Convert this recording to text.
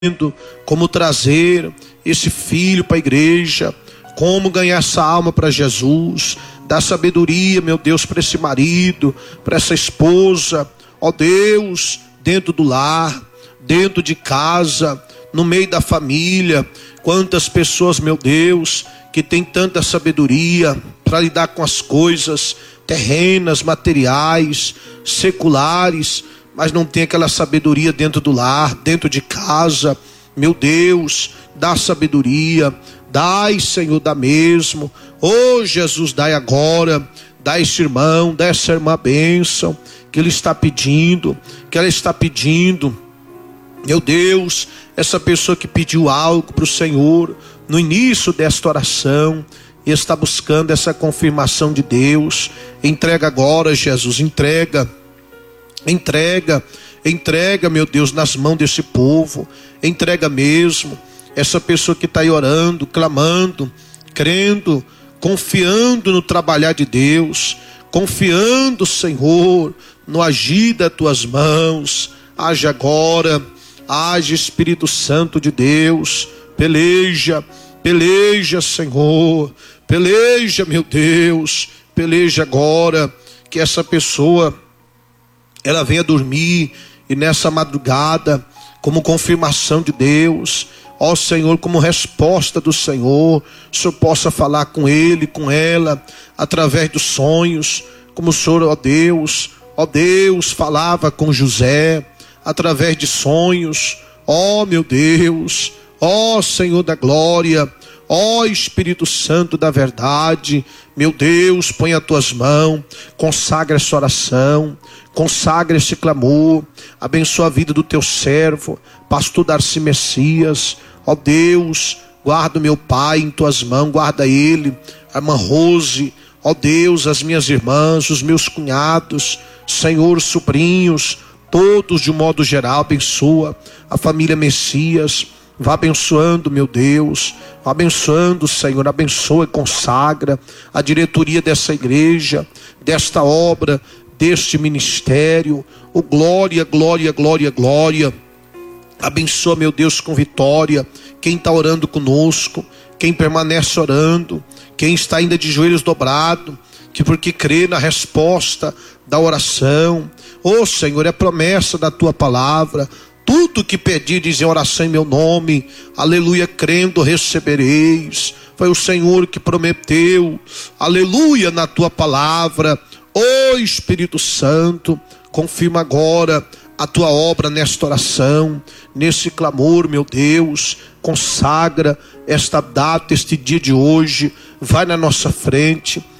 como trazer esse filho para a igreja, como ganhar essa alma para Jesus. Dá sabedoria, meu Deus, para esse marido, para essa esposa, ó Deus, dentro do lar, dentro de casa, no meio da família. Quantas pessoas, meu Deus, que tem tanta sabedoria para lidar com as coisas terrenas, materiais, seculares, mas não tem aquela sabedoria dentro do lar, dentro de casa. Meu Deus, dá sabedoria, dai, Senhor, dá mesmo. Oh Jesus, dai agora, dá esse irmão, dá essa irmã bênção que ele está pedindo, que ela está pedindo. Meu Deus, essa pessoa que pediu algo para o Senhor no início desta oração e está buscando essa confirmação de Deus, entrega agora, Jesus, entrega, meu Deus, nas mãos desse povo, entrega mesmo, essa pessoa que está aí orando, clamando, crendo, confiando no trabalhar de Deus, confiando, Senhor, no agir das tuas mãos. Age agora, age, Espírito Santo de Deus, peleja, Senhor, peleja, meu Deus, peleja agora, que essa pessoa ela venha dormir e nessa madrugada, como confirmação de Deus, ó Senhor, como resposta do Senhor, o Senhor possa falar com ele, com ela, através dos sonhos, como o Senhor, ó Deus, falava com José, através de sonhos. Ó meu Deus, ó Senhor da glória, ó Espírito Santo da verdade, meu Deus, põe as tuas mãos, consagra essa oração, consagra esse clamor, abençoa a vida do teu servo, pastor Darcy Messias. Ó Deus, guarda o meu pai em tuas mãos, guarda ele, a irmã Rose, ó Deus, as minhas irmãs, os meus cunhados, Senhor, sobrinhos, todos de um modo geral, abençoa a família Messias. Vá abençoando, meu Deus, vá abençoando, Senhor, abençoa e consagra a diretoria dessa igreja, desta obra, deste ministério. Oh, glória, glória, glória, glória. Abençoa, meu Deus, com vitória quem está orando conosco, quem permanece orando, quem está ainda de joelhos dobrados, que porque crê na resposta da oração. Oh Senhor, é promessa da tua palavra. Tudo que pedirdes em oração em meu nome, aleluia, crendo recebereis. Foi o Senhor que prometeu, aleluia, na tua palavra. Ó Espírito Santo, confirma agora a tua obra nesta oração, nesse clamor, meu Deus. Consagra esta data, este dia de hoje. Vai na nossa frente,